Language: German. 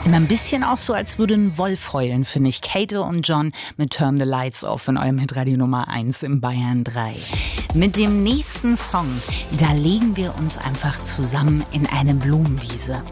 Immer ein bisschen auch so, als würde ein Wolf heulen, finde ich. Kate und John mit Turn the Lights Off in eurem Hitradio Nummer 1 im Bayern 3. Mit dem nächsten Song, da legen wir uns einfach zusammen in eine Blumenwiese.